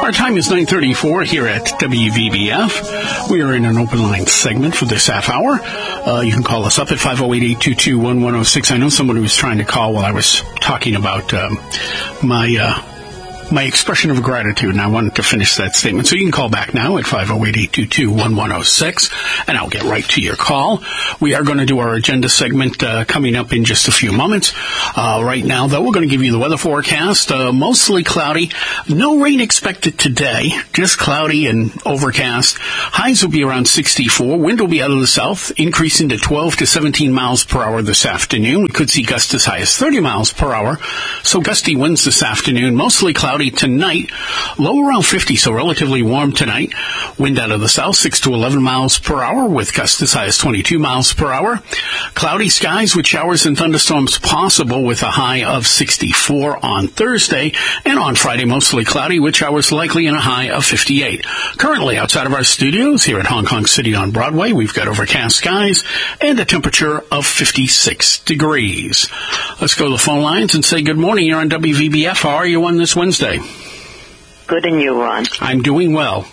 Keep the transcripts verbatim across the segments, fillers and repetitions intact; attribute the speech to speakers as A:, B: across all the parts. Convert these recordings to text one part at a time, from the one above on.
A: Our time is nine thirty-four here at W V B F. We are in an open line segment for this half hour. Uh, you can call us up at five oh eight, eight two two, one one oh six. I know somebody was trying to call while I was talking about um, my... Uh, my expression of gratitude, and I wanted to finish that statement. So you can call back now at five oh eight, eight two two, one one oh six, and I'll get right to your call. We are going to do our agenda segment uh, coming up in just a few moments. Uh, right now, though, we're going to give you the weather forecast. Uh, mostly cloudy. No rain expected today. Just cloudy and overcast. Highs will be around sixty-four. Wind will be out of the south, increasing to twelve to seventeen miles per hour this afternoon. We could see gusts as high as thirty miles per hour. So gusty winds this afternoon. Mostly cloudy. Tonight, low around fifty, so relatively warm tonight. Wind out of the south, six to eleven miles per hour, with gusts as high as twenty-two miles per hour. Cloudy skies with showers and thunderstorms possible, with a high of sixty-four on Thursday. And on Friday, mostly cloudy with showers likely and a high of fifty-eight. Currently, outside of our studios here at Hong Kong City on Broadway, we've got overcast skies and a temperature of fifty-six degrees. Let's go to the phone lines and say good morning. You're on W V B F. How are you on this Wednesday?
B: Good, and you, Ron?
A: I'm doing well.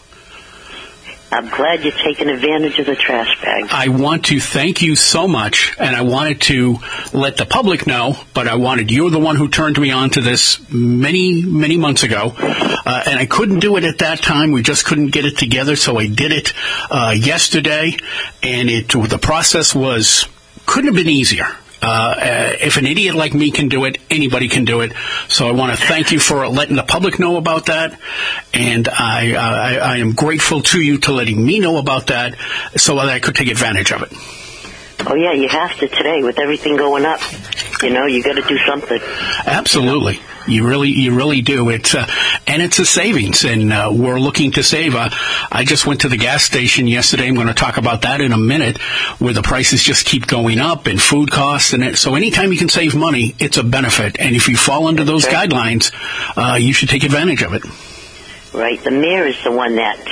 B: I'm glad you're taking advantage of the trash bag.
A: I want to thank you so much, and I wanted to let the public know, but I wanted, you're the one who turned me on to this many, many months ago, uh, and I couldn't do it at that time. We just couldn't get it together, so I did it uh, yesterday, and it the process was couldn't have been easier. Uh, if an idiot like me can do it, anybody can do it. So I want to thank you for letting the public know about that. And I, uh, I, I am grateful to you to letting me know about that so that I could take advantage of it.
B: Oh, yeah, you have to today with everything going up. You know, you got to do something.
A: Absolutely. You really, you really do. It's uh, and it's a savings, and uh, we're looking to save. Uh, I just went to the gas station yesterday. I'm going to talk about that in a minute, where the prices just keep going up and food costs, and it, so anytime you can save money, it's a benefit. And if you fall under those
B: right.
A: guidelines, uh, you should take advantage of it.
B: Right. The mayor is the one that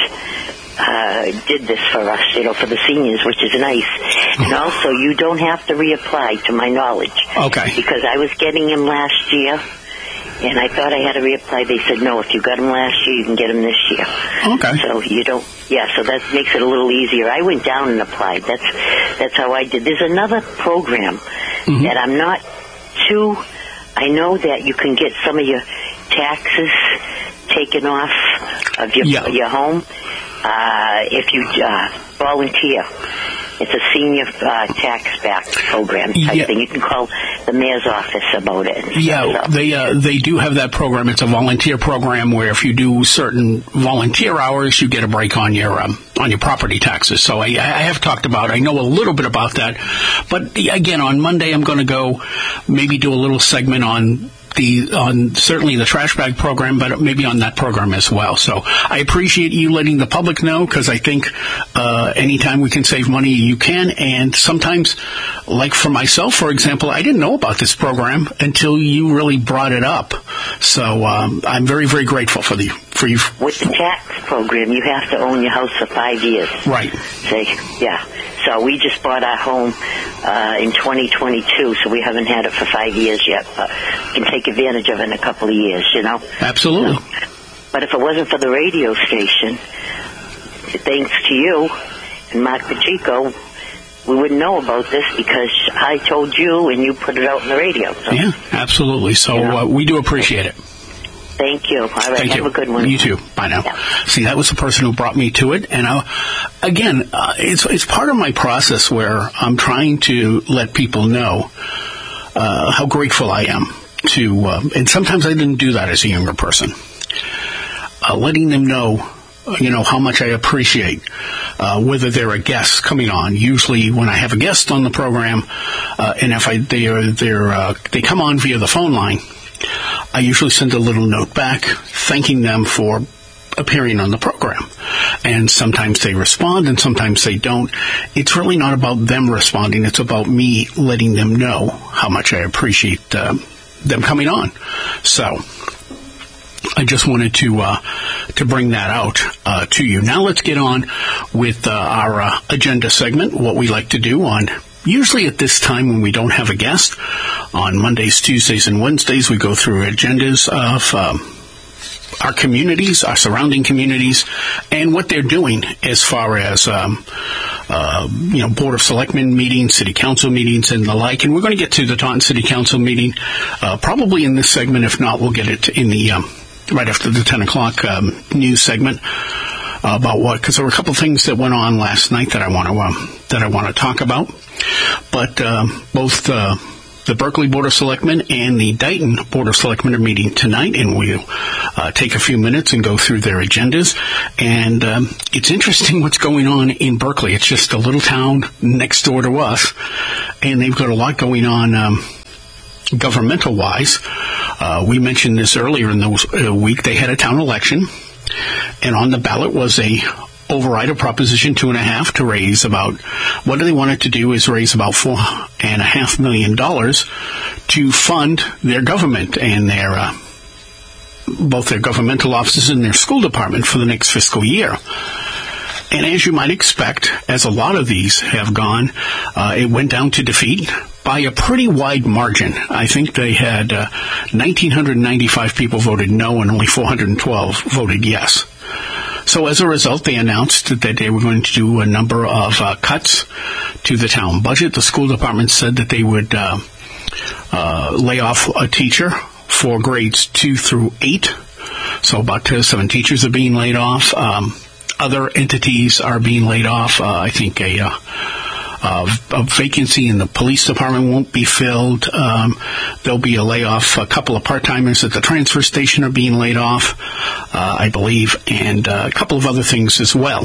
B: uh, did this for us, you know, for the seniors, which is nice. And also, you don't have to reapply, to my knowledge.
A: Okay.
B: Because I was getting him last year. And I thought I had to reapply. They said, no, if you got them last year, you can get them this year.
A: Okay.
B: So you don't, yeah, so that makes it a little easier. I went down and applied. That's that's how I did. There's another program mm-hmm. that I'm not too, I know that you can get some of your taxes taken off of your, yeah. your home uh, if you uh, volunteer. It's a senior uh, tax back program type yeah. thing. You can call the mayor's office about it. And
A: yeah,
B: stuff, so.
A: they uh, they do have that program. It's a volunteer program where if you do certain volunteer hours, you get a break on your um, on your property taxes. So I, I have talked about. I know a little bit about that, but again, on Monday I'm going to go maybe do a little segment on. The, on certainly the trash bag program, but maybe on that program as well. So I appreciate you letting the public know, because I think uh, anytime we can save money, you can. And sometimes, like for myself, for example, I didn't know about this program until you really brought it up. So um, I'm very, very grateful for the for you.
B: With the tax program, you have to own your house for five years.
A: Right.
B: Say, yeah. So we just bought our home uh, in twenty twenty-two, so we haven't had it for five years yet. But we can take advantage of it in a couple of years, you know?
A: Absolutely.
B: So, but if it wasn't for the radio station, thanks to you and Mark Pacheco, we wouldn't know about this because I told you and you put it out on the radio. So,
A: yeah, absolutely. So you know? uh, we do appreciate it.
B: Thank you. All right,
A: Thank
B: have
A: you.
B: a good one.
A: You too. Bye now.
B: Yeah.
A: See, that was the person who brought me to it. And I, again, uh, it's it's part of my process where I'm trying to let people know uh, how grateful I am to, uh, and sometimes I didn't do that as a younger person. Uh, letting them know, you know, how much I appreciate uh, whether they're a guest coming on. Usually when I have a guest on the program, uh, and if I they are they're uh, they come on via the phone line, I usually send a little note back thanking them for appearing on the program. And sometimes they respond and sometimes they don't. It's really not about them responding. It's about me letting them know how much I appreciate uh, them coming on. So I just wanted to uh, to bring that out uh, to you. Now let's get on with uh, our uh, agenda segment, what we like to do on usually at this time when we don't have a guest. On Mondays, Tuesdays, and Wednesdays, we go through agendas of um, our communities, our surrounding communities, and what they're doing as far as, um, uh, you know, Board of Selectmen meetings, City Council meetings, and the like. And we're going to get to the Taunton City Council meeting uh, probably in this segment. If not, we'll get it in the um, right after the ten o'clock um, news segment uh, about what, because there were a couple of things that went on last night that I want to um, that I want to talk about. But uh, both uh, the Berkeley Board of Selectmen and the Dighton Board of Selectmen are meeting tonight, and we'll uh, take a few minutes and go through their agendas. And um, it's interesting what's going on in Berkeley. It's just a little town next door to us, and they've got a lot going on um, governmental-wise. Uh, we mentioned this earlier in the uh, week. They had a town election, and on the ballot was a override of Proposition Two and a Half to raise about, what they wanted to do is raise about four and a half million dollars to fund their government and their, uh, both their governmental offices and their school department for the next fiscal year. And as you might expect, as a lot of these have gone, uh, it went down to defeat by a pretty wide margin. I think they had uh, one thousand nine hundred ninety-five people voted no and only four hundred twelve voted yes. So as a result, they announced that they were going to do a number of uh, cuts to the town budget. The school department said that they would uh, uh, lay off a teacher for grades two through eight. So about uh, seven teachers are being laid off. Um, other entities are being laid off. Uh, I think a, uh, uh, a vacancy in the police department won't be filled. Um, there'll be a layoff. A couple of part-timers at the transfer station are being laid off, uh, I believe, and uh, a couple of other things as well.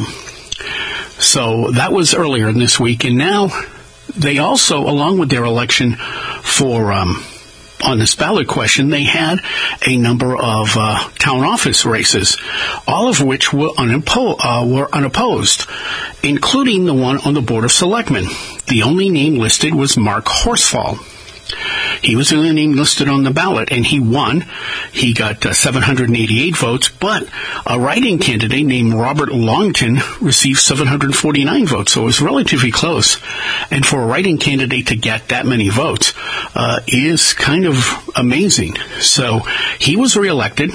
A: So that was earlier in this week, and now they also, along with their election for um, on this ballot question, they had a number of uh, town office races, all of which were, unoppo- uh, were unopposed, including the one on the Board of Selectmen. The only name listed was Mark Horsfall. He was the only name listed on the ballot, and he won. He got uh, seven hundred eighty-eight votes, but a write-in candidate named Robert Longton received seven hundred forty-nine votes, so it was relatively close. And for a write-in candidate to get that many votes uh, is kind of amazing. So he was reelected,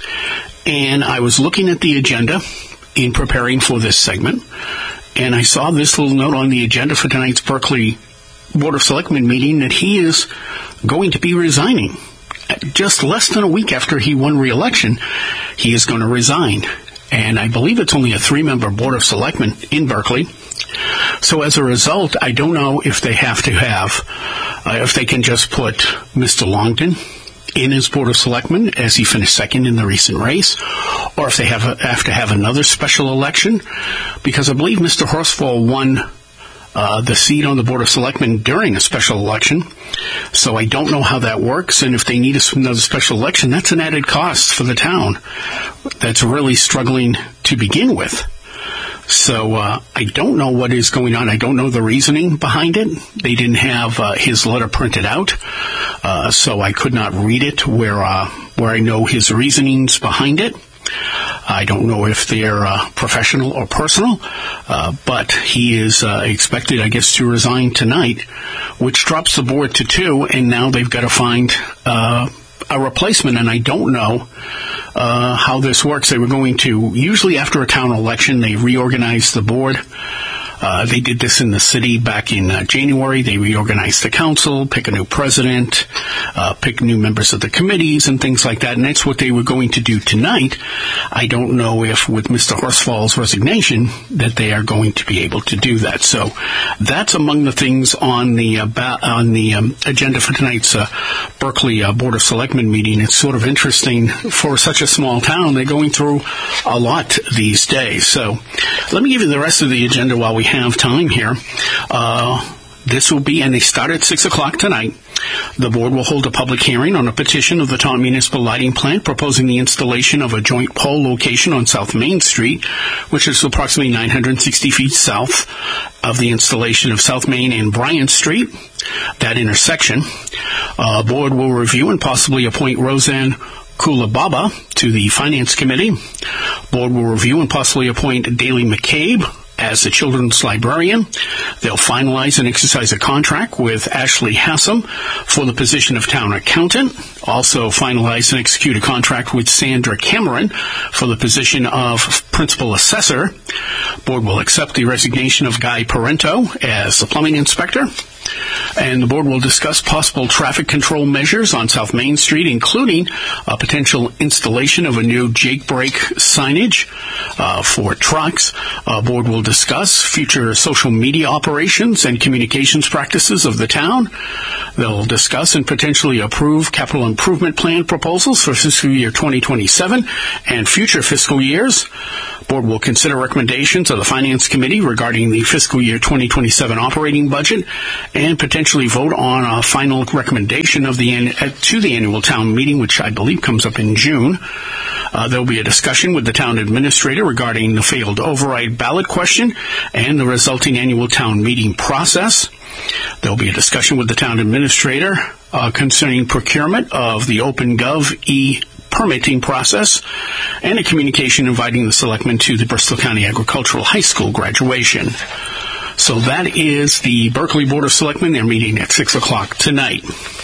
A: and I was looking at the agenda in preparing for this segment, and I saw this little note on the agenda for tonight's Berkeley Board of Selectmen meeting that he is going to be resigning. Just less than a week after he won re-election, he is going to resign. And I believe it's only a three-member Board of Selectmen in Berkeley. So as a result, I don't know if they have to have, uh, if they can just put Mister Longton in his Board of Selectmen as he finished second in the recent race, or if they have, a, have to have another special election, because I believe Mister Horsfall won Uh, the seat on the Board of Selectmen during a special election. So I don't know how that works, and if they need another special election, that's an added cost for the town that's really struggling to begin with. So uh, I don't know what is going on. I don't know the reasoning behind it. They didn't have uh, his letter printed out, uh, so I could not read it where, uh, where I know his reasonings behind it. I don't know if they're uh, professional or personal, uh, but he is uh, expected, I guess, to resign tonight, which drops the board to two, and now they've got to find uh, a replacement, and I don't know uh, how this works. They were going to, usually after a town election, they reorganize the board. Uh, they did this in the city back in uh, January. They reorganized the council, pick a new president, uh, pick new members of the committees and things like that. And that's what they were going to do tonight. I don't know if with Mister Horsfall's resignation that they are going to be able to do that. So that's among the things on the uh, ba- on the um, agenda for tonight's uh, Berkeley uh, Board of Selectmen meeting. It's sort of interesting for such a small town. They're going through a lot these days. So let me give you the rest of the agenda while we have time here. Uh, this will be, and they start at six o'clock tonight. The board will hold a public hearing on a petition of the Taunton Municipal Lighting Plant proposing the installation of a joint pole location on South Main Street, which is approximately nine hundred sixty feet south of the installation of South Main and Bryant Street, that intersection. Uh, board will review and possibly appoint Roseanne Kulababa to the Finance Committee. Board will review and possibly appoint Daley McCabe as the children's librarian. They'll finalize and exercise a contract with Ashley Hassam for the position of town accountant. Also finalize and execute a contract with Sandra Cameron for the position of principal assessor. Board will accept the resignation of Guy Parento as the plumbing inspector. And the board will discuss possible traffic control measures on South Main Street, including a potential installation of a new Jake brake signage uh, for trucks. Uh, board will discuss future social media operations and communications practices of the town. They'll discuss and potentially approve capital improvement plan proposals for fiscal year twenty twenty-seven and future fiscal years. Board will consider recommendations of the Finance Committee regarding the fiscal year twenty twenty-seven operating budget and potentially vote on a final recommendation of the to the annual town meeting, which I believe comes up in June. Uh, there will be a discussion with the town administrator regarding the failed override ballot question and the resulting annual town meeting process. There will be a discussion with the town administrator uh, concerning procurement of the OpenGov e permitting process, and a communication inviting the selectmen to the Bristol County Agricultural High School graduation. So that is the Berkeley Board of Selectmen. They're meeting at six o'clock tonight.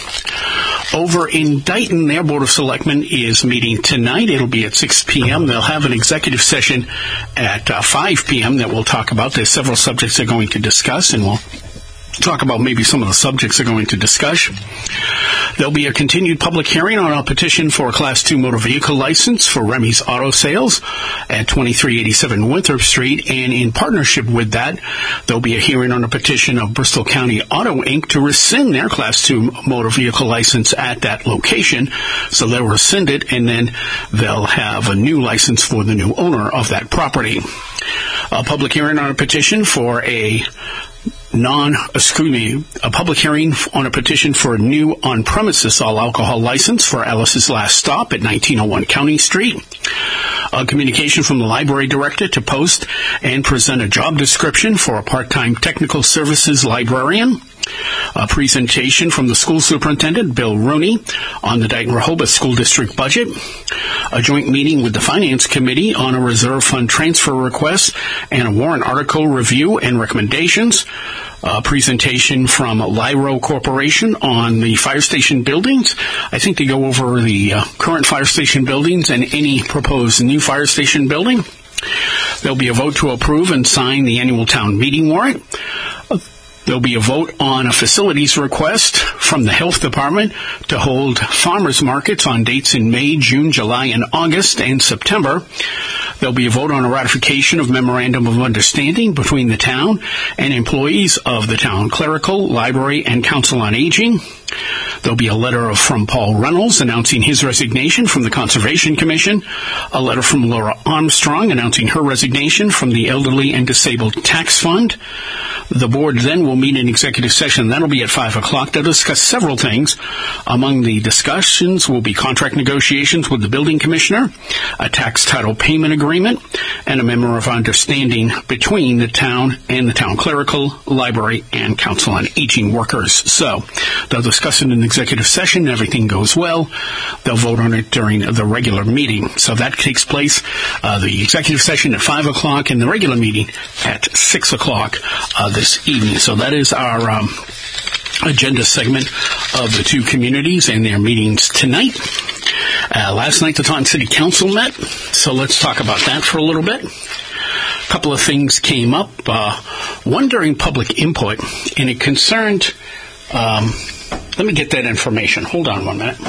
A: Over in Dighton, their Board of Selectmen is meeting tonight. It'll be at six p.m. They'll have an executive session at uh, five p.m. that we'll talk about. There's several subjects they're going to discuss, and we'll talk about maybe some of the subjects they're going to discuss. There'll be a continued public hearing on a petition for a Class two motor vehicle license for Remy's Auto Sales at twenty-three eighty-seven Winthrop Street, and in partnership with that, there'll be a hearing on a petition of Bristol County Auto Incorporated to rescind their Class two motor vehicle license at that location. So they'll rescind it, and then they'll have a new license for the new owner of that property. A public hearing on a petition for a non, excuse me, a public hearing on a petition for a new on-premises all-alcohol license for Alice's Last Stop at nineteen oh one County Street. A communication from the library director to post and present a job description for a part-time technical services librarian. A presentation from the school superintendent, Bill Rooney, on the Dighton-Rehoboth School District budget. A joint meeting with the Finance Committee on a reserve fund transfer request and a warrant article review and recommendations. A presentation from Lyro Corporation on the fire station buildings. I think they go over the uh, current fire station buildings and any proposed new fire station building. There'll be a vote to approve and sign the annual town meeting warrant. There'll be a vote on a facilities request from the Health Department to hold farmers markets on dates in May, June, July, and August, and September. There'll be a vote on a ratification of Memorandum of Understanding between the town and employees of the town clerical, library, and Council on Aging. There'll be a letter from Paul Reynolds announcing his resignation from the Conservation Commission, a letter from Laura Armstrong announcing her resignation from the Elderly and Disabled Tax Fund. The board then will meet in executive session. That'll be at five o'clock. They'll discuss several things. Among the discussions will be contract negotiations with the building commissioner, a tax title payment agreement, and a memo of understanding between the town and the town clerical, library, and Council on Aging workers. So they'll discuss it in executive session. Everything goes well. They'll vote on it during the regular meeting. So that takes place, uh, the executive session at five o'clock and the regular meeting at six o'clock uh, this evening. So that is our um, agenda segment of the two communities and their meetings tonight. Uh, last night the Taunton City Council met, so let's talk about that for a little bit. A couple of things came up. Uh, one during public input, and it concerned... Um, let me get that information. Hold on one minute.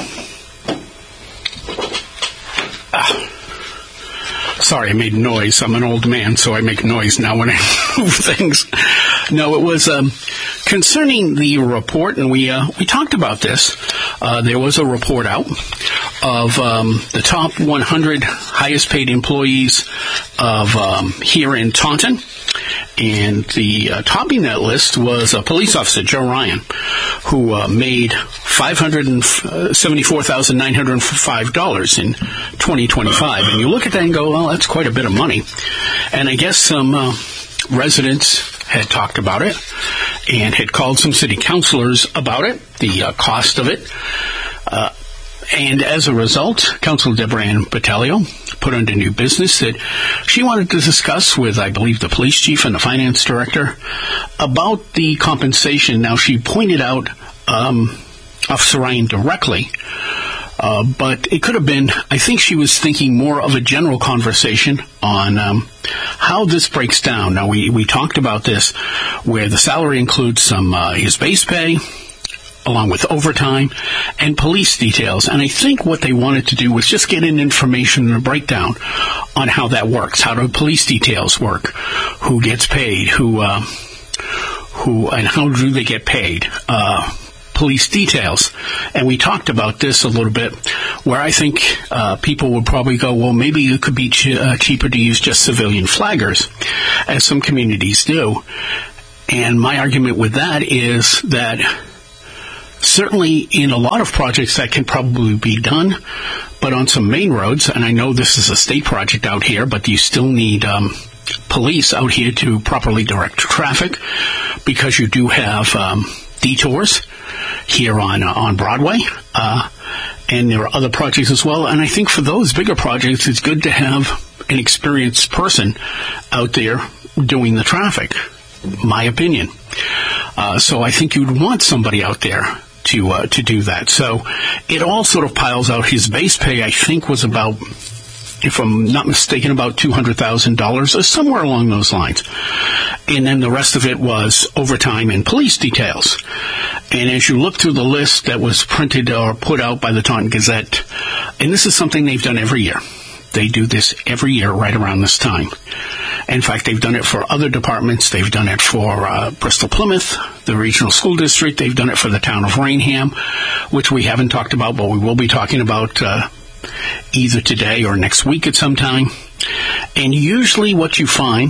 A: Ah. Sorry, I made noise. I'm an old man, so I make noise now when I move things. No, it was um, concerning the report, and we uh, we talked about this. Uh, there was a report out of um, the top one hundred highest paid employees of um, here in Taunton. And the uh, topping that list was a police officer, Joe Ryan, who uh, made five hundred seventy-four thousand nine hundred five dollars in twenty twenty-five. And you look at that and go, well, that's quite a bit of money. And I guess some uh, residents had talked about it and had called some city councilors about it, the uh, cost of it. Uh, and as a result, Councilor Deborah Ann Battaglio put under new business that she wanted to discuss with, I believe, the police chief and the finance director about the compensation. Now, she pointed out um, Officer Ryan directly, uh, but it could have been, I think she was thinking more of a general conversation on um, how this breaks down. Now, we, we talked about this, where the salary includes some uh, his base pay, along with overtime and police details. And I think what they wanted to do was just get an information and a breakdown on how that works. How do police details work? Who gets paid? Who, uh, who, and how do they get paid? Uh, police details. And we talked about this a little bit, where I think uh, people would probably go, well, maybe it could be ch- uh, cheaper to use just civilian flaggers, as some communities do. And my argument with that is that certainly in a lot of projects that can probably be done, but on some main roads, and I know this is a state project out here, but you still need um, police out here to properly direct traffic, because you do have um, detours here on uh, on Broadway, uh, and there are other projects as well. And I think for those bigger projects, it's good to have an experienced person out there doing the traffic, my opinion. Uh, so I think you'd want somebody out there to uh, to do that. So it all sort of piles out. His base pay, I think, was about, if I'm not mistaken, about two hundred thousand dollars, or somewhere along those lines. And then the rest of it was overtime and police details. And as you look through the list that was printed or put out by the Taunton Gazette, and this is something they've done every year. They do this every year right around this time. In fact, they've done it for other departments. They've done it for uh, Bristol Plymouth, the regional school district. They've done it for the town of Rainham, which we haven't talked about, but we will be talking about uh, either today or next week at some time. And usually what you find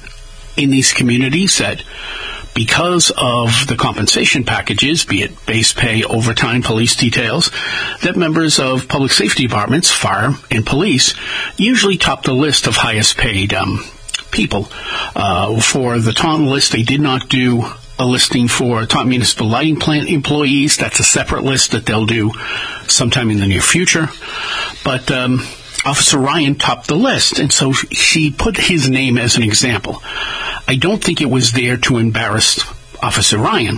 A: in these communities, that because of the compensation packages, be it base pay, overtime, police details, that members of public safety departments, fire, and police usually top the list of highest paid um, people. Uh, for the Taunton list, they did not do a listing for Taunton Municipal Lighting Plant employees. That's a separate list that they'll do sometime in the near future. But um, Officer Ryan topped the list, and so she put his name as an example. I don't think it was there to embarrass Officer Ryan,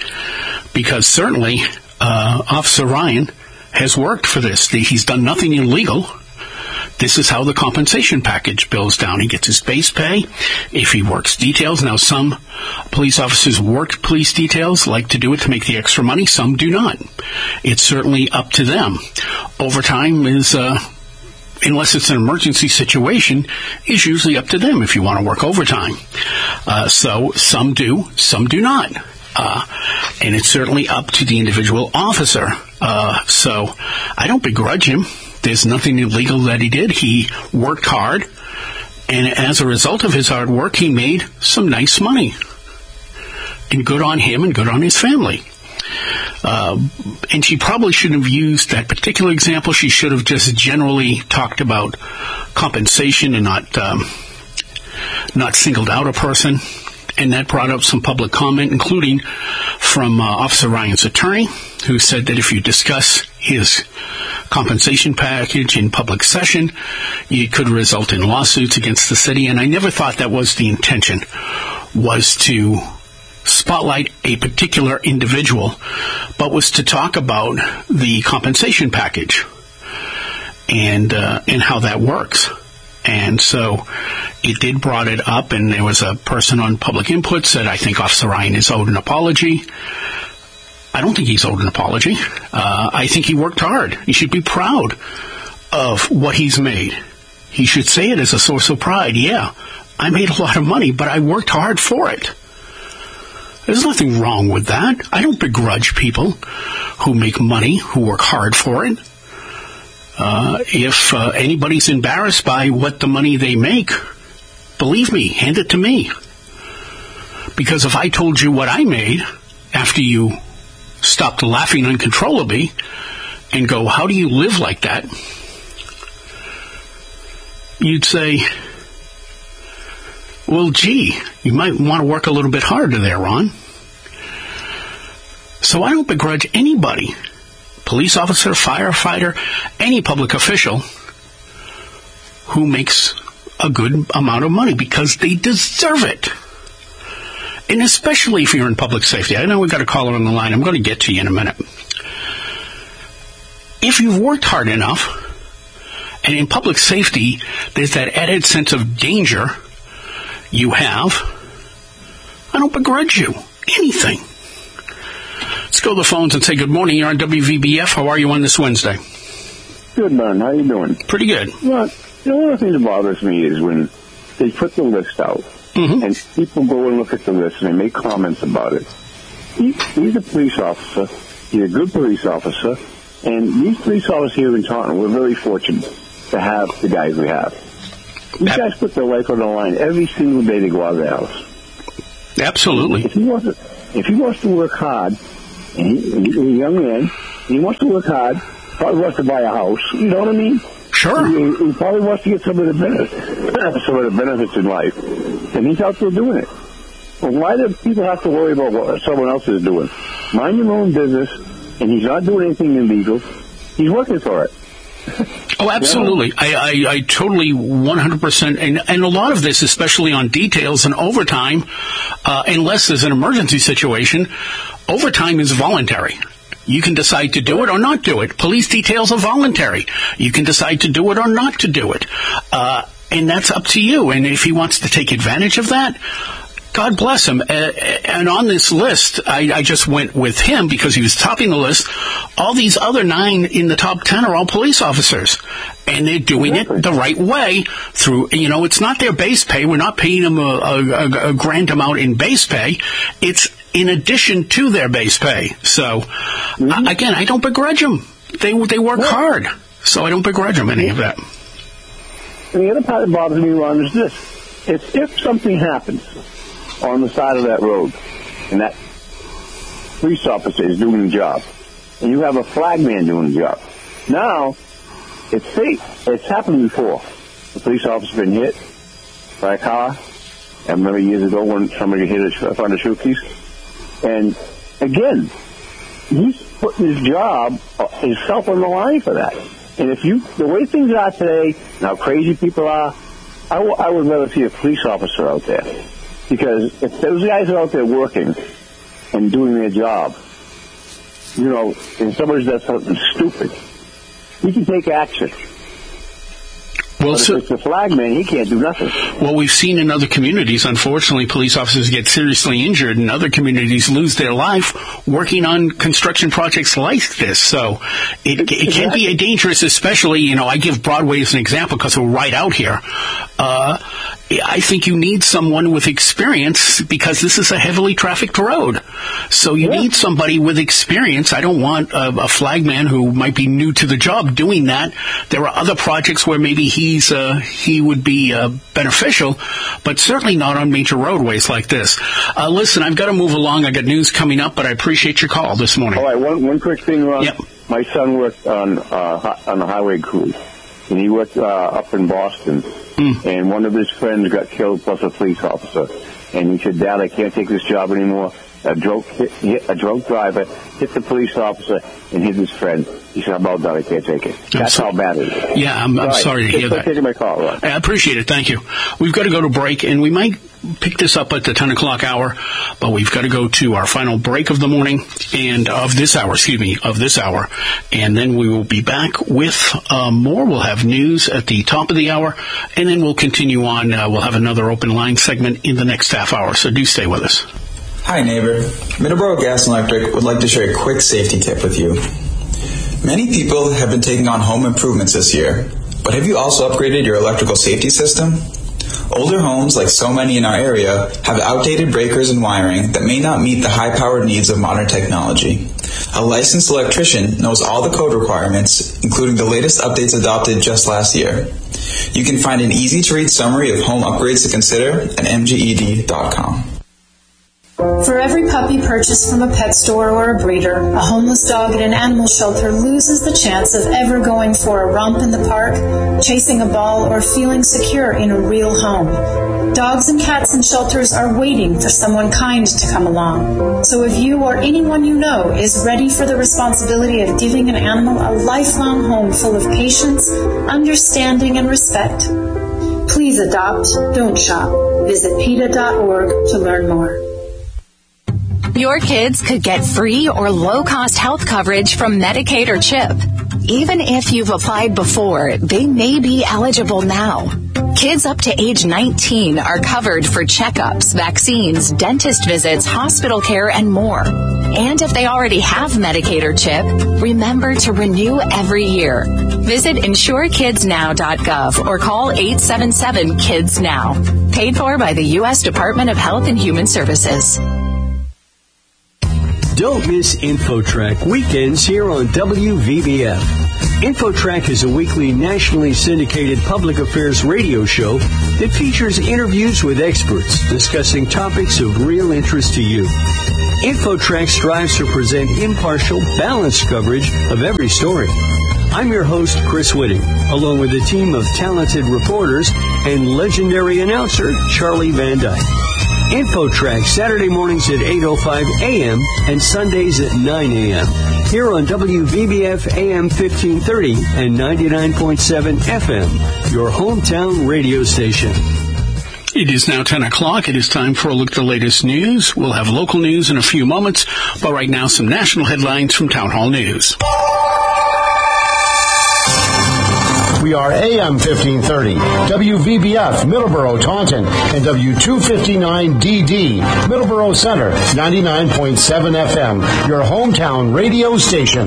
A: because certainly uh, Officer Ryan has worked for this. He's done nothing illegal. This is how the compensation package bills down. He gets his base pay if he works details. Now, some police officers work police details, like to do it to make the extra money. Some do not. It's certainly up to them. Overtime is... Uh, unless it's an emergency situation, is usually up to them if you want to work overtime. Uh, so some do, some do not. Uh, and it's certainly up to the individual officer. Uh, so I don't begrudge him. There's nothing illegal that he did. He worked hard, and as a result of his hard work, he made some nice money. And good on him and good on his family. Uh, and she probably shouldn't have used that particular example. She should have just generally talked about compensation and not um, not singled out a person. And that brought up some public comment, including from uh, Officer Ryan's attorney, who said that if you discuss his compensation package in public session, it could result in lawsuits against the city. And I never thought that was the intention, was to spotlight a particular individual, but was to talk about the compensation package and uh, and how that works. And so it did brought it up, and there was a person on public input said, I think Officer Ryan is owed an apology. I don't think he's owed an apology. Uh, I think he worked hard. He should be proud of what he's made. He should say it as a source of pride. Yeah, I made a lot of money, but I worked hard for it. There's nothing wrong with that. I don't begrudge people who make money, who work hard for it. Uh, if uh, anybody's embarrassed by what the money they make, believe me, hand it to me. Because if I told you what I made after you stopped laughing uncontrollably and go, how do you live like that? You'd say, well, gee, you might want to work a little bit harder there, Ron. So I don't begrudge anybody, police officer, firefighter, any public official, who makes a good amount of money because they deserve it. And especially if you're in public safety. I know we've got a caller on the line. I'm going to get to you in a minute. If you've worked hard enough, and in public safety, there's that added sense of danger you have, I don't begrudge you anything. Let's go to the phones and say good morning. You're on W V B F. How are you on this Wednesday?
C: Good, man. How you doing?
A: Pretty good.
C: Well, you know, one of the things that bothers me is when they put the list out, mm-hmm. and people go and look at the list and they make comments about it. He, he's a police officer. He's a good police officer. And these police officers here in Taunton, we're very fortunate to have the guys we have. These Ab- guys put their life on the line every single day they go out of the house.
A: Absolutely.
C: If he wants to, if he wants to work hard, and he, he's a young man, he wants to work hard, probably wants to buy a house, you know what I mean?
A: Sure.
C: He, he probably wants to get some of the benefits, some of the benefits in life, and he's out there doing it. Well, why do people have to worry about what someone else is doing? Mind your own business, and he's not doing anything illegal. He's working for it.
A: Oh, absolutely. Yeah. I, I, I totally one hundred percent. And, and a lot of this, especially on details and overtime, uh, unless there's an emergency situation, overtime is voluntary. You can decide to do it or not do it. Police details are voluntary. You can decide to do it or not to do it. Uh, and that's up to you. And if he wants to take advantage of that, God bless him. Uh, and on this list, I, I just went with him because he was topping the list. All these other nine in the top ten are all police officers. And they're doing it the right way through, you know, it's not their base pay. We're not paying them a, a, a grand amount in base pay. It's in addition to their base pay. So, mm-hmm. uh, again, I don't begrudge them. They, they work yeah. hard. So I don't begrudge them any of that.
C: And the other part that bothers me, Ron, is this. It's if something happens on the side of that road, and that police officer is doing the job, and you have a flag man doing the job. Now, it's safe. It's happened before. The police officer's been hit by a car. I remember years ago when somebody hit a front of Shookies. And again, he's putting his job, himself on the line for that. And if you, the way things are today, and how crazy people are, I, w- I would rather see a police officer out there. Because if those guys are out there working and doing their job, you know, and somebody does something stupid, he can take action.
A: Well,
C: but
A: so,
C: if it's a flag man, he can't do nothing.
A: Well, we've seen in other communities, unfortunately, police officers get seriously injured, and other communities lose their life working on construction projects like this. So it, it can exactly. be dangerous, especially, you know, I give Broadway as an example because we're right out here. Uh, I think you need someone with experience because this is a heavily trafficked road. So you yeah. need somebody with experience. I don't want a, a flagman who might be new to the job doing that. There are other projects where maybe he's uh, he would be uh, beneficial, but certainly not on major roadways like this. Uh, listen, I've got to move along. I got news coming up, but I appreciate your call this morning.
C: All right, one one quick thing, Ron.
A: Yep.
C: My son worked on uh, on the highway crew, and he worked uh, up in Boston. Mm. And one of his friends got killed, plus a police officer. And he said, "Dad, I can't take this job anymore. A drunk, hit, hit, a drunk driver hit the police officer and hit his friend." He said, "I'm all done. I can't take it."
A: I'm
C: That's
A: so-
C: how bad it is.
A: Yeah, I'm, I'm
C: right.
A: sorry to hear
C: Just
A: that.
C: taking my call, Ron.
A: I appreciate it. Thank you. We've got to go to break, and we might pick this up at the ten o'clock hour, but we've got to go to our final break of the morning and of this hour, excuse me, of this hour. And then we will be back with uh, more. We'll have news at the top of the hour, and then we'll continue on. Uh, we'll have another open line segment in the next half hour, so do stay with us.
D: Hi, neighbor. Middleborough Gas and Electric would like to share a quick safety tip with you. Many people have been taking on home improvements this year, but have you also upgraded your electrical safety system? Older homes, like so many in our area, have outdated breakers and wiring that may not meet the high-powered needs of modern technology. A licensed electrician knows all the code requirements, including the latest updates adopted just last year. You can find an easy-to-read summary of home upgrades to consider at m g e d dot com.
E: For every puppy purchased from a pet store or a breeder, a homeless dog at an animal shelter loses the chance of ever going for a romp in the park, chasing a ball, or feeling secure in a real home. Dogs and cats in shelters are waiting for someone kind to come along. So if you or anyone you know is ready for the responsibility of giving an animal a lifelong home full of patience, understanding, and respect, please adopt, don't shop. Visit PETA dot org to learn more.
F: Your kids could get free or low-cost health coverage from Medicaid or CHIP. Even if you've applied before, they may be eligible now. Kids up to age nineteen are covered for checkups, vaccines, dentist visits, hospital care, and more. And if they already have Medicaid or CHIP, remember to renew every year. Visit insure kids now dot gov or call eight seven seven kids now. Paid for by the U S Department of Health and Human Services.
G: Don't miss InfoTrack weekends here on W V B F. InfoTrack is a weekly nationally syndicated public affairs radio show that features interviews with experts discussing topics of real interest to you. InfoTrack strives to present impartial, balanced coverage of every story. I'm your host, Chris Whitting, along with a team of talented reporters and legendary announcer, Charlie Van Dyke. InfoTrack, Saturday mornings at eight oh five a.m. and Sundays at nine a.m. here on W V B F A M fifteen thirty and ninety-nine point seven F M, your hometown radio station.
A: It is now ten o'clock. It is time for a look at the latest news. We'll have local news in a few moments, but right now some national headlines from Town Hall News.
H: We are A M fifteen thirty, W V B F, Middleborough, Taunton, and W two fifty-nine D D, Middleborough Center, ninety-nine point seven F M, your hometown radio station.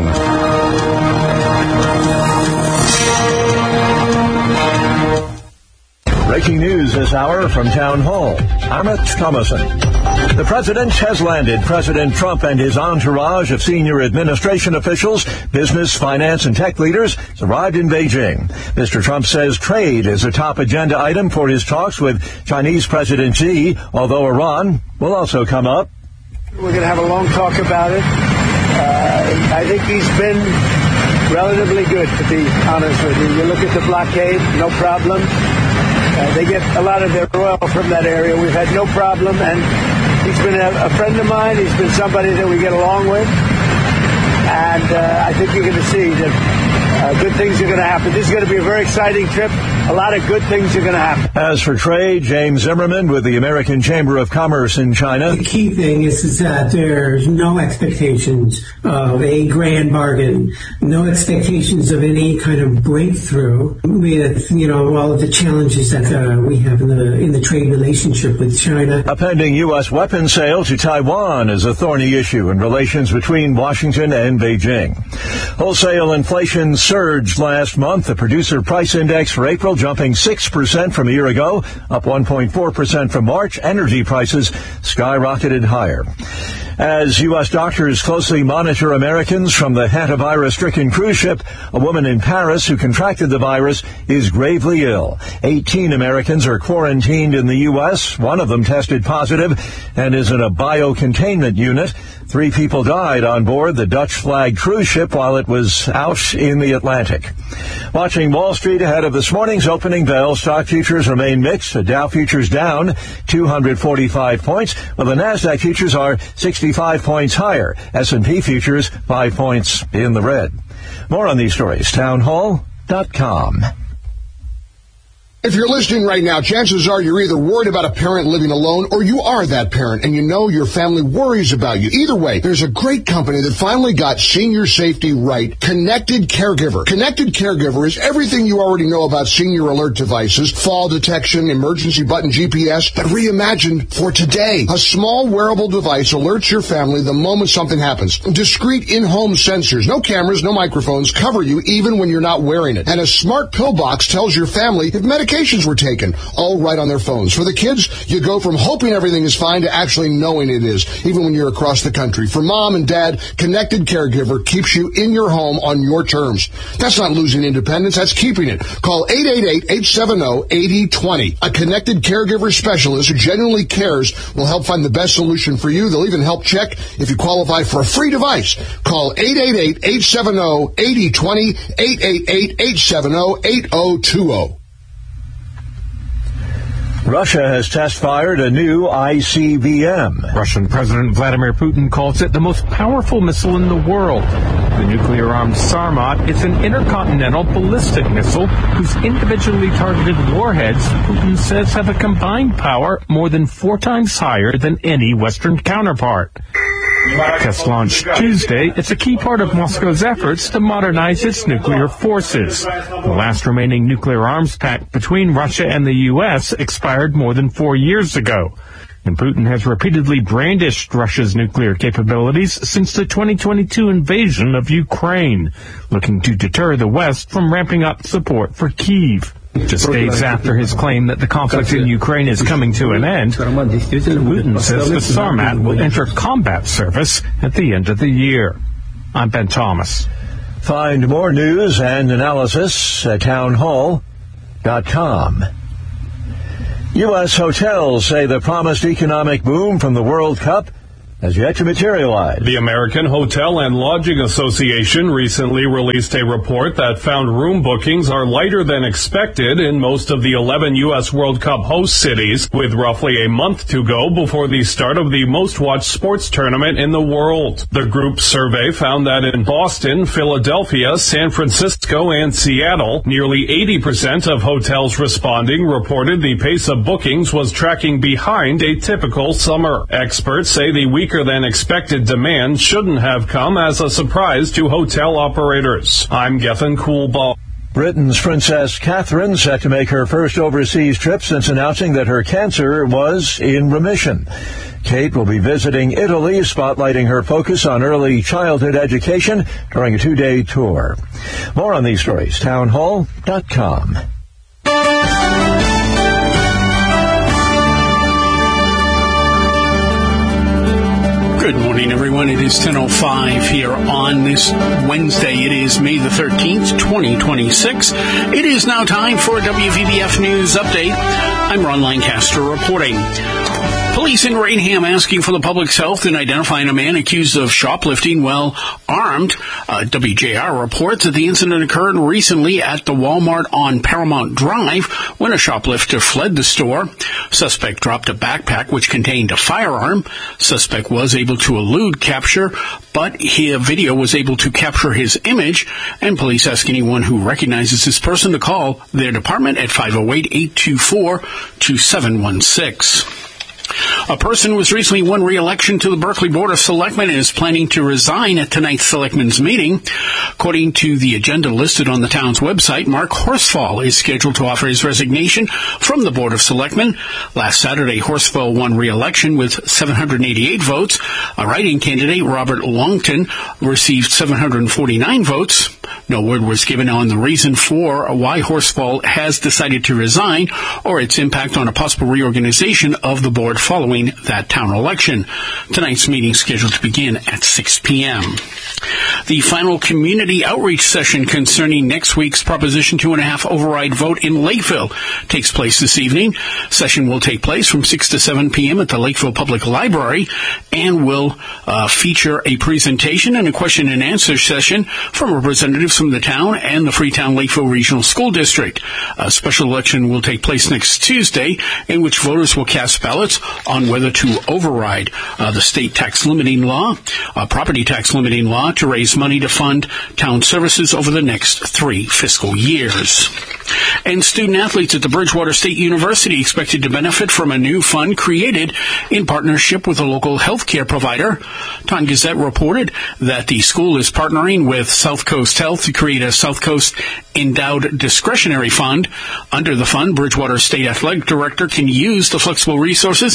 I: Breaking news this hour from Town Hall. Amit Thomason. The president has landed. President Trump and his entourage of senior administration officials, business, finance, and tech leaders has arrived in Beijing. Mister Trump says trade is a top agenda item for his talks with Chinese President Xi, although Iran will also come up.
J: We're going to have a long talk about it. Uh, I think he's been relatively good, to be honest with you. You look at the blockade, no problem. Uh, they get a lot of their oil from that area. We've had no problem, and he's been a, a friend of mine. He's been somebody that we get along with, and uh, I think you're going to see that uh, good things are going to happen. This is going to be a very exciting trip. A lot of good things are going to happen.
I: As for trade, James Zimmerman with the American Chamber of Commerce in China.
K: The key thing is, is that there's no expectations of a grand bargain, no expectations of any kind of breakthrough with, you know, all of the challenges that uh, we have in the in the trade relationship with China.
I: A pending U S weapons sale to Taiwan is a thorny issue in relations between Washington and Beijing. Wholesale inflation surged last month. The producer price index for April jumping six percent from a year ago, up one point four percent from March. Energy prices skyrocketed higher. As U S doctors closely monitor Americans from the hantavirus-stricken cruise ship, a woman in Paris who contracted the virus is gravely ill. eighteen Americans are quarantined in the U S. One of them tested positive and is in a biocontainment unit. Three people died on board the Dutch-flagged cruise ship while it was out in the Atlantic. Watching Wall Street ahead of this morning's opening bell, stock futures remain mixed. The Dow futures down two hundred forty-five points, while the NASDAQ futures are sixty-five points higher. S and P futures five points in the red. More on these stories, town hall dot com.
L: If you're listening right now, chances are you're either worried about a parent living alone or you are that parent and you know your family worries about you. Either way, there's a great company that finally got senior safety right. Connected Caregiver. Connected Caregiver is everything you already know about senior alert devices, fall detection, emergency button G P S, but reimagined for today. A small wearable device alerts your family the moment something happens. Discreet in-home sensors, no cameras, no microphones, cover you even when you're not wearing it. And a smart pill box tells your family if medication medications were taken, all right on their phones. For the kids, you go from hoping everything is fine to actually knowing it is, even when you're across the country. For mom and dad, Connected Caregiver keeps you in your home on your terms. That's not losing independence, that's keeping it. Call eight eight eight, eight seven zero, eight zero two zero. A Connected Caregiver specialist who genuinely cares will help find the best solution for you. They'll even help check if you qualify for a free device. Call eight eight eight, eight seven zero, eight zero two zero, eight eight eight, eight seven zero, eight zero two zero.
I: Russia has test-fired a new I C B M.
M: Russian President Vladimir Putin calls it the most powerful missile in the world. The nuclear-armed Sarmat is an intercontinental ballistic missile whose individually targeted warheads, Putin says, have a combined power more than four times higher than any Western counterpart. Test launched Tuesday, it's a key part of Moscow's efforts to modernize its nuclear forces. The last remaining nuclear arms pact between Russia and the U S expired more than four years ago. And Putin has repeatedly brandished Russia's nuclear capabilities since the twenty twenty-two invasion of Ukraine, looking to deter the West from ramping up support for Kyiv. Just days after his claim that the conflict in Ukraine is coming to an end, Putin says the Sarmat will enter combat service at the end of the year. I'm Ben Thomas.
I: Find more news and analysis at town hall dot com. U S hotels say the promised economic boom from the World Cup has yet to materialize.
N: The American Hotel and Lodging Association recently released a report that found room bookings are lighter than expected in most of the eleven U S World Cup host cities, with roughly a month to go before the start of the most-watched sports tournament in the world. The group's survey found that in Boston, Philadelphia, San Francisco, and Seattle, nearly eighty percent of hotels responding reported the pace of bookings was tracking behind a typical summer. Experts say the week Weaker than expected demand shouldn't have come as a surprise to hotel operators. I'm Gethin Coolbaugh.
I: Britain's Princess Catherine set to make her first overseas trip since announcing that her cancer was in remission. Kate will be visiting Italy, spotlighting her focus on early childhood education during a two-day tour. More on these stories, town hall dot com.
A: Good morning, everyone. It is ten oh five here on this Wednesday. It is May the thirteenth, twenty twenty-six. It is now time for a W V B F News Update. I'm Ron Lancaster reporting. Police in Rainham asking for the public's help in identifying a man accused of shoplifting while armed. Uh, W J R reports that the incident occurred recently at the Walmart on Paramount Drive when a shoplifter fled the store. Suspect dropped a backpack which contained a firearm. Suspect was able to elude capture, but his video was able to capture his image, and police ask anyone who recognizes this person to call their department at five oh eight, eight two four, two seven one six. A person was recently won re-election to the Berkeley Board of Selectmen and is planning to resign at tonight's Selectmen's meeting. According to the agenda listed on the town's website, Mark Horsfall is scheduled to offer his resignation from the Board of Selectmen. Last Saturday, Horsfall won re-election with seven hundred eighty-eight votes. A writing candidate, Robert Longton, received seven hundred forty-nine votes. No word was given on the reason for why Horsfall has decided to resign or its impact on a possible reorganization of the board following that town election. Tonight's meeting is scheduled to begin at six p.m. The final community outreach session concerning next week's Proposition two and a half override vote in Lakeville takes place this evening. Session will take place from six to seven p.m. at the Lakeville Public Library and will uh, feature a presentation and a question and answer session from representatives from the town and the Freetown Lakeville Regional School District. A special election will take place next Tuesday in which voters will cast ballots on whether to override uh, the state tax limiting law, uh, property tax limiting law, to raise money to fund town services over the next three fiscal years. And student athletes at the Bridgewater State University expected to benefit from a new fund created in partnership with a local healthcare provider. Time Gazette reported that the school is partnering with South Coast Health to create a South Coast Endowed Discretionary Fund. Under the fund, Bridgewater State Athletic Director can use the flexible resources to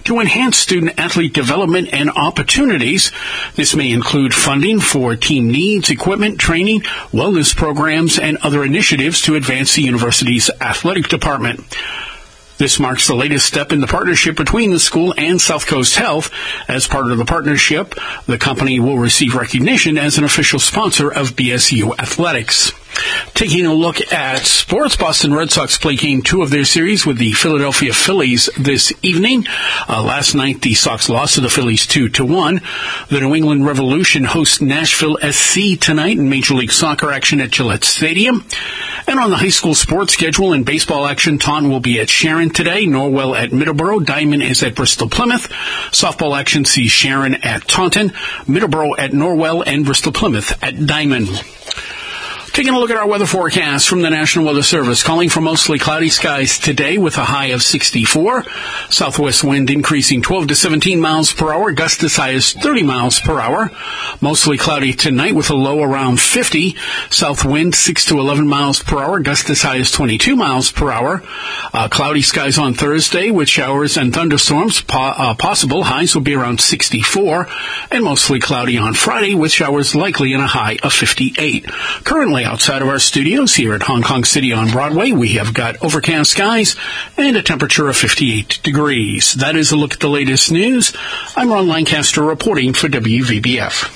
A: to enhance student-athlete development and opportunities. This may include funding for team needs, equipment, training, wellness programs, and other initiatives to advance the university's athletic department. This marks the latest step in the partnership between the school and South Coast Health. As part of the partnership, the company will receive recognition as an official sponsor of B S U athletics. Taking a look at sports, Boston Red Sox play game two of their series with the Philadelphia Phillies this evening. Uh, last night, the Sox lost to the Phillies two to one. The New England Revolution hosts Nashville S C tonight in Major League Soccer action at Gillette Stadium. And on the high school sports schedule in baseball action, Taunton will be at Sharon today, Norwell at Middleborough, Diamond is at Bristol Plymouth. Softball action sees Sharon at Taunton, Middleborough at Norwell, and Bristol Plymouth at Diamond. Taking a look at our weather forecast from the National Weather Service, calling for mostly cloudy skies today with a high of sixty-four. Southwest wind increasing twelve to seventeen miles per hour, gusts as high as thirty miles per hour. Mostly cloudy tonight with a low around fifty. South wind six to eleven miles per hour, gusts as high as twenty-two miles per hour. Uh, cloudy skies on Thursday with showers and thunderstorms po- uh, possible. Highs will be around sixty-four. And mostly cloudy on Friday with showers likely and a high of fifty-eight. Currently outside of our studios here at Hong Kong City on Broadway, we have got overcast skies and a temperature of fifty-eight degrees. That is a look at the latest news. I'm Ron Lancaster reporting for W V B F.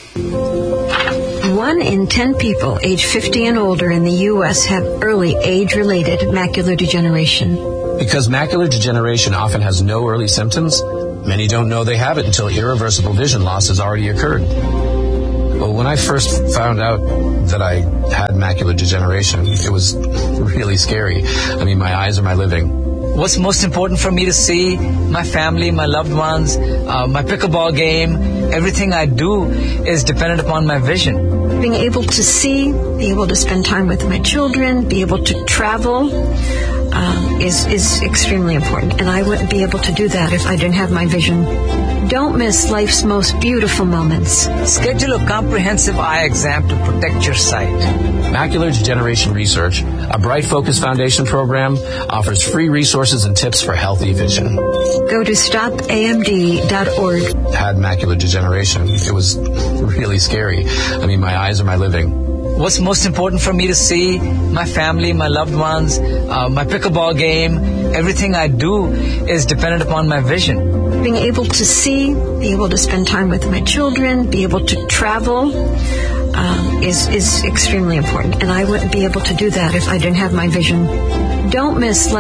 O: One in ten people age fifty and older in the U S have early age-related macular degeneration.
P: Because macular degeneration often has no early symptoms, many don't know they have it until irreversible vision loss has already occurred. Well, when I first found out that I had macular degeneration, it was really scary. I mean, my eyes are my living.
Q: What's most important for me to see? My family, my loved ones, uh, my pickleball game. Everything I do is dependent upon my vision.
O: Being able to see, be able to spend time with my children, be able to travel um, is, is extremely important. And I wouldn't be able to do that if I didn't have my vision. Don't miss life's most beautiful moments.
Q: Schedule a comprehensive eye exam to protect your sight.
P: Macular Degeneration Research, a Bright Focus Foundation program, offers free resources and tips for healthy vision.
O: Go to stop A M D dot org.
P: Had macular degeneration. It was really scary. I mean, my eyes are my living.
Q: What's most important for me to see? My family, my loved ones, uh, my pickleball game. Everything I do is dependent upon my vision.
O: Being able to see, be able to spend time with my children, be able to travel um, is, is extremely important. And I wouldn't be able to do that if I didn't have my vision. Don't miss life.